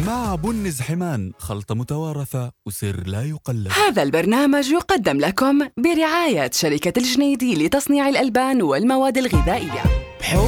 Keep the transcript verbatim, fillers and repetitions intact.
مع بن زحمان، خلطة متوارثة وسر لا يقلد. هذا البرنامج يقدم لكم برعاية شركة الجنيدي لتصنيع الألبان والمواد الغذائية.